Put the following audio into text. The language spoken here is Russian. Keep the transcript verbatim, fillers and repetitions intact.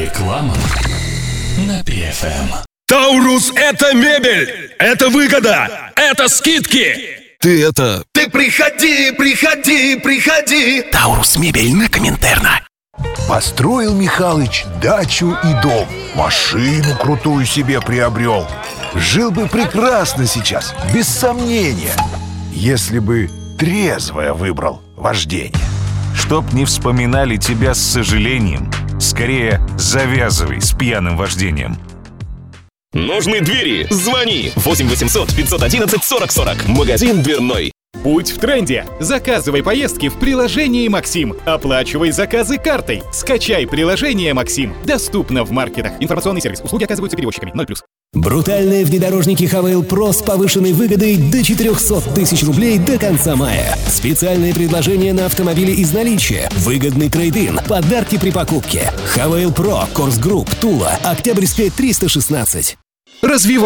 Реклама на пи эф эм. Таурус — это мебель! Это выгода! Это скидки! Ты это... Ты приходи, приходи, приходи! Таурус мебель на Коминтерна. Построил Михалыч дачу и дом, машину крутую себе приобрел. Жил бы прекрасно сейчас, без сомнения, если бы трезвое выбрал вождение. Чтоб не вспоминали тебя с сожалением, скорее завязывай с пьяным вождением. Нужны двери? Звони восемь восемьсот пятьсот одиннадцать сорок сорок. Магазин дверной. Путь в тренде. Заказывай поездки в приложении «Максим». Оплачивай заказы картой. Скачай приложение «Максим». Доступно в маркетах. Информационный сервис. Услуги оказываются перевозчиками. ноль плюс. Брутальные внедорожники Хавейл Про с повышенной выгодой до четыреста тысяч рублей до конца мая. Специальные предложения на автомобили из наличия. Выгодный трейд-ин. Подарки при покупке. Хавейл Про, Корс Групп, Тула. Октябрьская, триста шестнадцать. Развивай